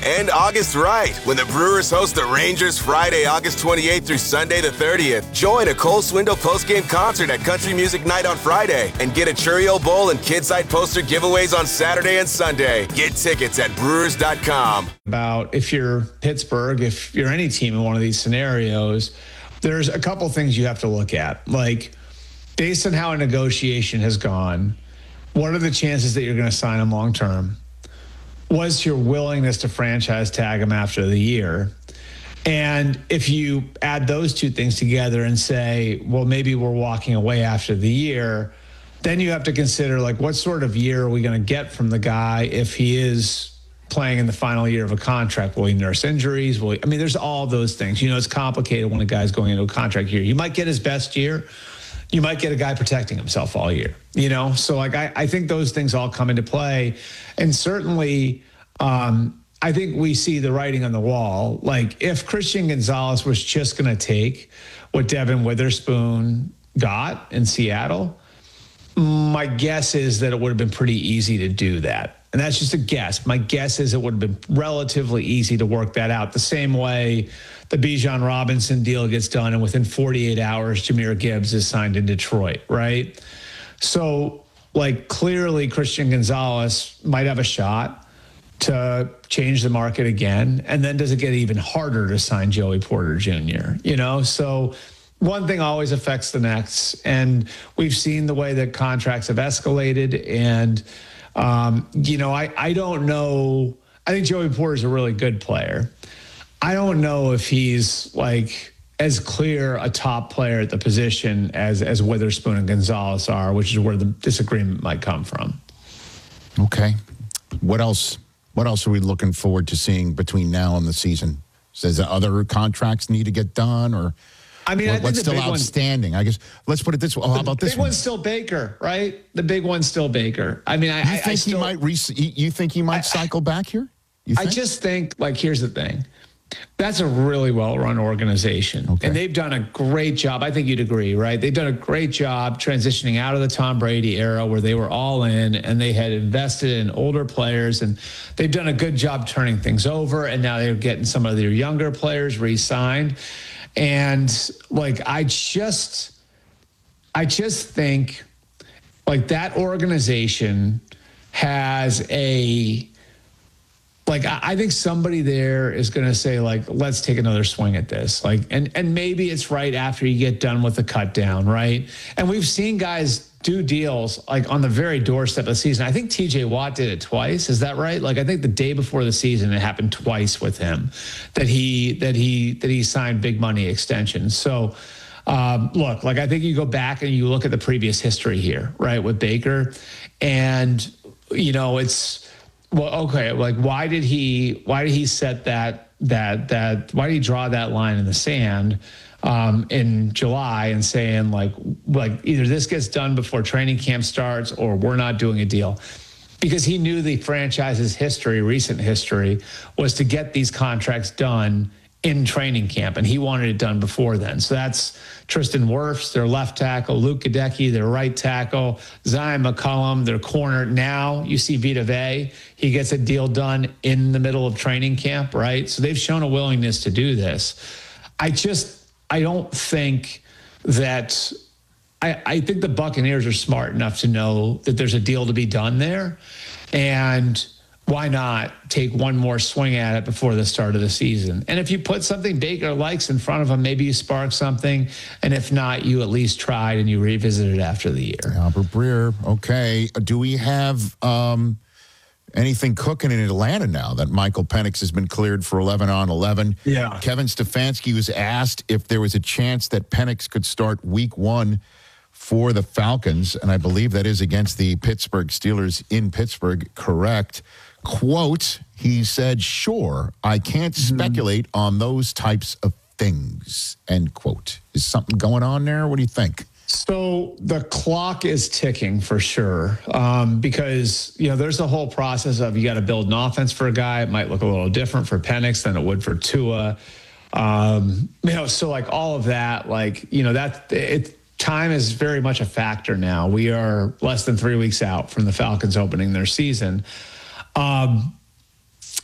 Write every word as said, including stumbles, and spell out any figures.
And August right, when the Brewers host the Rangers Friday, August twenty-eighth through Sunday the thirtieth. Join a Cole Swindle postgame concert at Country Music Night on Friday and get a Churio Bowl and Kidside poster giveaways on Saturday and Sunday. Get tickets at brewers dot com. About if you're Pittsburgh, if you're any team in one of these scenarios, there's a couple things you have to look at. Like, based on how a negotiation has gone, what are the chances that you're going to sign him long term? What's your willingness to franchise tag him after the year? And if you add those two things together and say, well, maybe we're walking away after the year, then you have to consider, like, what sort of year are we going to get from the guy if he is playing in the final year of a contract? Will he nurse injuries? Will he, I mean, there's all those things. You know, it's complicated when a guy's going into a contract year. You might get his best year. You might get a guy protecting himself all year, you know? So, like, I, I think those things all come into play. And certainly, um, I think we see the writing on the wall. Like, if Christian Gonzalez was just going to take what Devin Witherspoon got in Seattle, my guess is that it would have been pretty easy to do that. And that's just a guess. My guess is it would have been relatively easy to work that out the same way the Bijan Robinson deal gets done, and within forty-eight hours, Jahmyr Gibbs is signed in Detroit, right? So, like, clearly Christian Gonzalez might have a shot to change the market again. And then does it get even harder to sign Joey Porter Junior? You know, so one thing always affects the next. And we've seen the way that contracts have escalated. And, um, you know, I, I don't know. I think Joey Porter is a really good player. I don't know if he's, like, as clear a top player at the position as, as Witherspoon and Gonzalez are, which is where the disagreement might come from. Okay. What else? What else are we looking forward to seeing between now and the season? Does other contracts need to get done, or I mean, what, I think what's the still big outstanding? One, I guess let's put it this way. Oh, how about the this big one? one's still Baker, right? The big one's still Baker. I mean, I, you think I, I still, he might re- You think he might I, cycle back here? You I think? just think, like, here's the thing. That's a really well-run organization. Okay. And they've done a great job. I think you'd agree, right? They've done a great job transitioning out of the Tom Brady era where they were all in and they had invested in older players, and they've done a good job turning things over. And now they're getting some of their younger players re-signed. And, like, I just, I just think, like, that organization has a, like, I think somebody there is going to say, like, let's take another swing at this. Like, and, and maybe it's right after you get done with the cut down, right? And we've seen guys do deals, like, on the very doorstep of the season. I think T J Watt did it twice. Is that right? Like, I think the day before the season, it happened twice with him that he, that he, that he signed big money extensions. So, um, look, like, I think you go back and you look at the previous history here, right, with Baker, and, you know, it's, well, okay, like, why did he why did he set that that that why did he draw that line in the sand um, in July and saying, like like either this gets done before training camp starts or we're not doing a deal? Because he knew the franchise's history, recent history, was to get these contracts done in training camp, and he wanted it done before then. So that's Tristan Wirfs, their left tackle, Luke Gadecki, their right tackle, Zion McCollum, their corner. Now you see Vita Vea, he gets a deal done in the middle of training camp, right? So they've shown a willingness to do this. I just, I don't think that, I, I think the Buccaneers are smart enough to know that there's a deal to be done there. And why not take one more swing at it before the start of the season? And if you put something Baker likes in front of him, maybe you spark something. And if not, you at least tried and you revisit it after the year. Albert Breer, okay. Do we have um, anything cooking in Atlanta now that Michael Penix has been cleared for eleven on eleven? Yeah. Kevin Stefanski was asked if there was a chance that Penix could start week one for the Falcons, and I believe that is against the Pittsburgh Steelers in Pittsburgh, correct? Quote, he said, sure, I can't mm-hmm. speculate on those types of things, end quote. Is something going on there? What do you think? So the clock is ticking for sure, um, because, you know, there's the whole process of you got to build an offense for a guy. It might look a little different for Penix than it would for Tua. Um, you know, so, like, all of that, like, you know, that it, time is very much a factor now. We are less than three weeks out from the Falcons opening their season. Um,